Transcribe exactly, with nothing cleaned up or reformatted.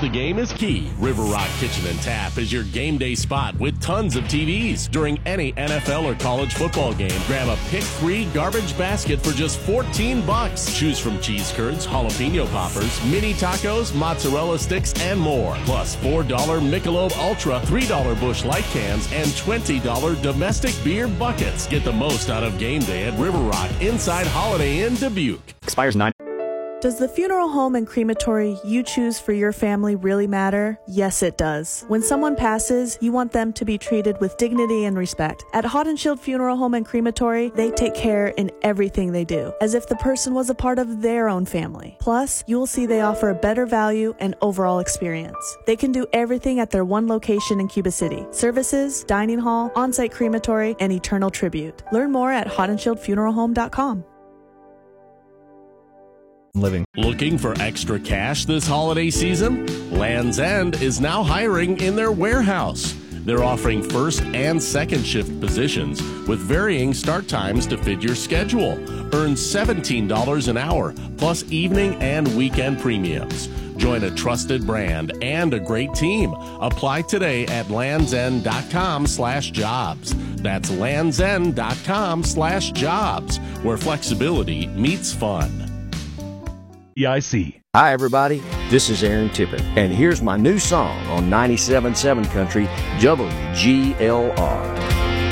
the game is key. River Rock Kitchen and Tap is your game day spot with tons of T Vs. During any N F L or college football game, grab a pick-free garbage basket for just fourteen bucks. Choose from cheese curds, jalapeno poppers, mini tacos, mozzarella sticks, and more. Plus four dollar Michelob Ultra, three dollar Busch Light cans, and twenty dollar domestic beer buckets. Get the most out of game day at River Rock inside Holiday Inn Dubuque. Expires nine. Does the funeral home and crematory you choose for your family really matter? Yes, it does. When someone passes, you want them to be treated with dignity and respect. At Hot and Shield Funeral Home and Crematory, they take care in everything they do, as if the person was a part of their own family. Plus, you will see they offer a better value and overall experience. They can do everything at their one location in Cuba City. Services, dining hall, on-site crematory, and eternal tribute. Learn more at hot and shield funeral home dot com. Living. Looking for extra cash this holiday season? Land's End is now hiring in their warehouse. They're offering first and second shift positions with varying start times to fit your schedule. Earn seventeen dollars an hour plus evening and weekend premiums. Join a trusted brand and a great team. Apply today at landsend.com slash jobs. That's landsend.com slash jobs, where flexibility meets fun. E I C. Hi, everybody. This is Aaron Tippett, and here's my new song on ninety-seven point seven Country W G L R.